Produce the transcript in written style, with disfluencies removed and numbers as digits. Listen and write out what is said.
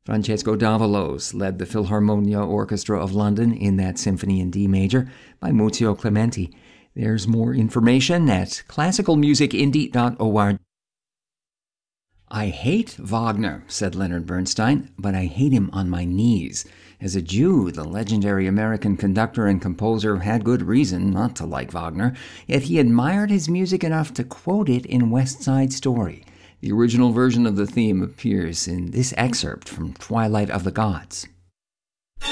Francesco Davalos led the Philharmonia Orchestra of London in that symphony in D major by Muzio Clementi. There's more information at classicalmusicindie.org. "I hate Wagner," said Leonard Bernstein, "but I hate him on my knees. As a Jew, the legendary American conductor and composer had good reason not to like Wagner, yet he admired his music enough to quote it in West Side Story. The original version of the theme appears in this excerpt from Twilight of the Gods.